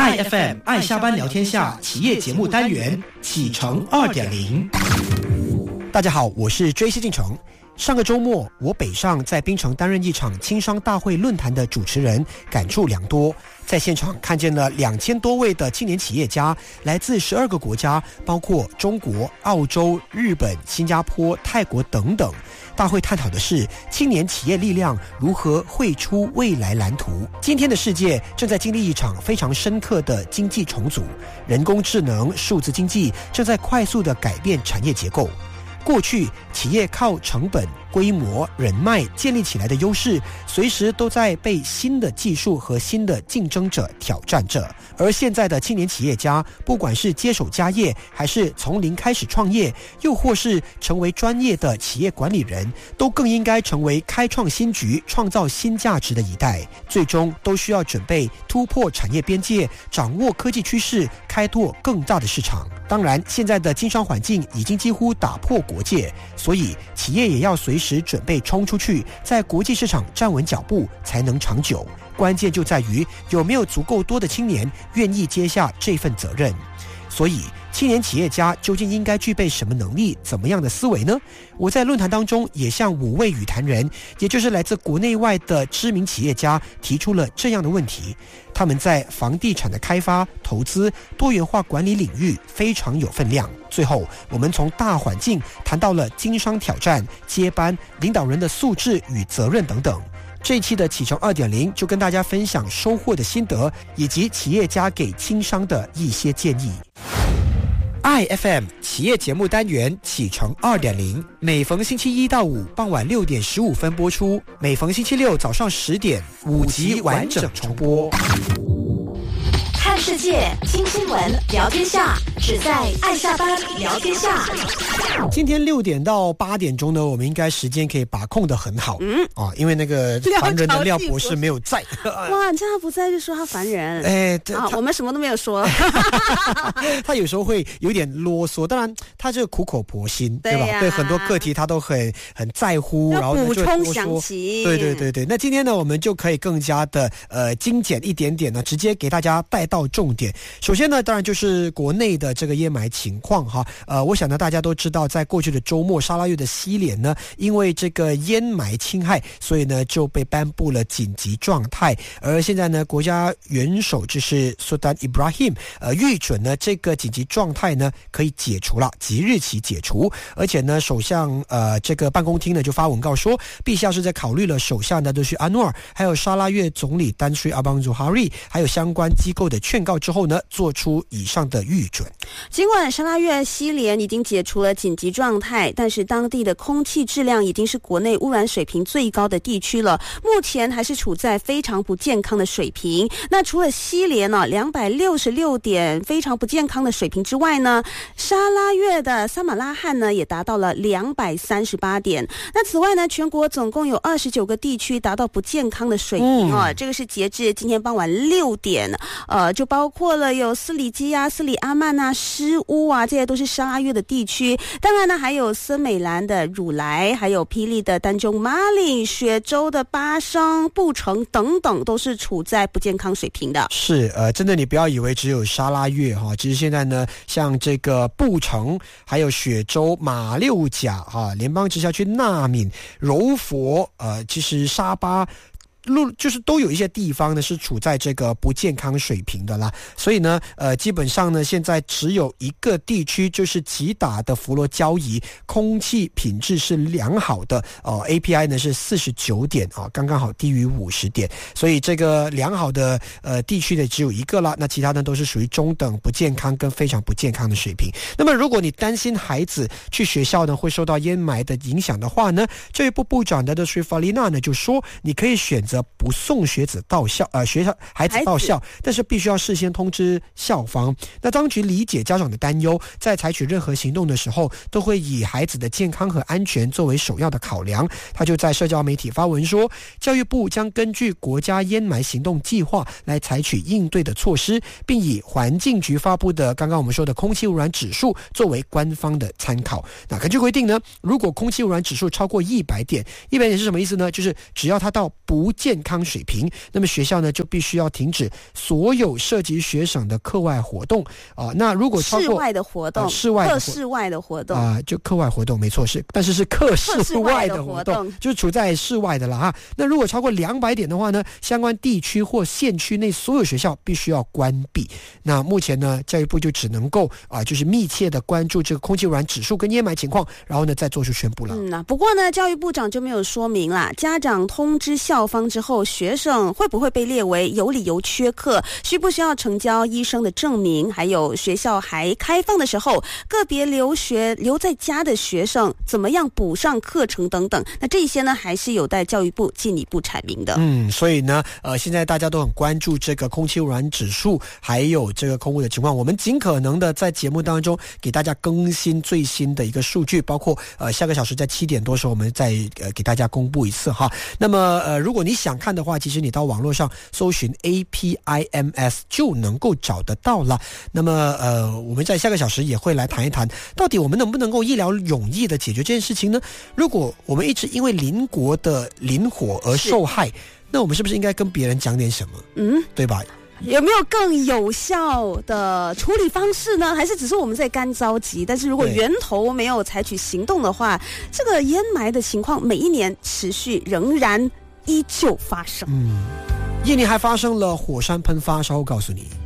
IFM 爱下班聊天下企业节目单元启程 2.0。 大家好，我是追西进程。上个周末，我北上在槟城担任一场青商大会论坛的主持人，感触良多。在现场看见了2000多位的青年企业家，来自12个国家，包括中国、澳洲、日本、新加坡、泰国等等。大会探讨的是青年企业力量如何绘出未来蓝图。今天的世界正在经历一场非常深刻的经济重组，人工智能、数字经济正在快速地改变产业结构。过去企业靠成本、规模、人脉建立起来的优势，随时都在被新的技术和新的竞争者挑战着。而现在的青年企业家，不管是接手家业，还是从零开始创业，又或是成为专业的企业管理人，都更应该成为开创新局、创造新价值的一代。最终都需要准备突破产业边界，掌握科技趋势，开拓更大的市场。当然，现在的经商环境已经几乎打破国界，所以企业也要随时准备冲出去，在国际市场站稳脚步，才能长久。关键就在于有没有足够多的青年愿意接下这份责任。所以青年企业家究竟应该具备什么能力，怎么样的思维呢？我在论坛当中也向5位与谈人，也就是来自国内外的知名企业家提出了这样的问题。他们在房地产的开发、投资、多元化管理领域非常有分量。最后我们从大环境谈到了经商挑战、接班、领导人的素质与责任等等。这一期的启程 2.0 就跟大家分享收获的心得，以及企业家给青商的一些建议。IFM 企业节目单元启程 2.0 每逢星期1到5傍晚6点15分播出，每逢星期六早上10点5集完整重播。 看世界，听新闻，聊天下，只在爱下班聊天下。 今天6点到8点钟呢，我们应该时间可以把控得很好。因为那个烦人的廖博士没有在。 哇，你叫他不在就说他烦人。我们什么都没有说。 他有时候会有点啰嗦，当然他这个苦口婆心，对吧？对很多课题他都很在乎，然后补充详情。 对。那今天呢，我们就可以更加的精简一点点呢，直接给大家带到重点。首先呢，当然就是国内的这个烟霾情况哈。我想呢，大家都知道，在过去的周末，沙拉越的西联呢，因为这个烟霾侵害，所以呢就被颁布了紧急状态。而现在呢，国家元首就是苏丹伊布拉欣预准呢，这个紧急状态呢可以解除了，即日起解除。而且呢，首相这个办公厅呢就发文告说，陛下是在考虑了首相纳德许阿诺尔，还有沙拉越总理丹水阿邦祖哈瑞，还有相关机构的劝告之后呢，做出以上的预准。 尽管沙拉越西联已经解除了紧急状态，但是当地的空气质量已经是国内污染水平最高的地区了，目前还是处在非常不健康的水平。那除了西联266点非常不健康的水平之外呢，沙拉越的撒马拉罕呢也达到了238点。那此外呢，全国总共有29个地区达到不健康的水平这个是截至今天傍晚6点，就包括了有斯里基啊、斯里阿曼啊、施乌啊，这些都是沙拉越的地区。当然呢，还有森美兰的汝来，还有霹雳的丹中马里、雪州的巴生、布城等等，都是处在不健康水平的。 是真的，你不要以为只有沙拉越哈，其实现在呢，像这个布城、还有雪州、马六甲联邦直辖区纳闽、柔佛其实沙巴就是都有一些地方呢是处在这个不健康水平的啦，所以呢基本上呢现在只有一个地区，就是吉打的佛罗交怡，空气品质是良好的API 呢是49点刚刚好低于50点，所以这个良好的地区呢只有一个啦，那其他呢都是属于中等不健康跟非常不健康的水平。那么如果你担心孩子去学校呢会受到烟霾的影响的话呢，这一部部长的水法丽娜呢就说，你可以选择不送孩子到校但是必须要事先通知校方。那当局理解家长的担忧，在采取任何行动的时候都会以孩子的健康和安全作为首要的考量。他就在社交媒体发文说，教育部将根据国家烟霾行动计划来采取应对的措施，并以环境局发布的刚刚我们说的空气污染指数作为官方的参考。那根据规定呢，如果空气污染指数超过100点，100点是什么意思呢？就是只要它到不健康水平，那么学校呢就必须要停止所有涉及学生的课外活动那如果超过室外的活动，课室外的活动就课外活动没错，但是是课室外的活动，就是处在室外的啦那如果超过200点的话呢，相关地区或县区内所有学校必须要关闭。那目前呢，教育部就只能够就是密切的关注这个空气污染指数跟烟霾情况，然后呢再做出宣布了。 不过呢，教育部长就没有说明啦，家长通知校方之后，学生会不会被列为有理由缺课，需不需要呈交医生的证明，还有学校还开放的时候，个别留在家的学生怎么样补上课程等等，那这些呢还是有待教育部进一步阐明的。 所以呢现在大家都很关注这个空气污染指数还有这个空污的情况，我们尽可能的在节目当中给大家更新最新的一个数据，包括下个小时在7点多的时候我们再给大家公布一次哈。那么如果你想看的话，其实你到网络上搜寻 APIMS 就能够找得到了。那么我们在下个小时也会来谈一谈，到底我们能不能够一劳永逸的解决这件事情呢？如果我们一直因为邻国的林火而受害，那我们是不是应该跟别人讲点什么？对吧？ 有没有更有效的处理方式呢？还是只是我们在干着急？但是如果源头没有采取行动的话，这个烟霾的情况每一年持续仍然依旧发生。 印尼还发生了火山喷发，稍后告诉你。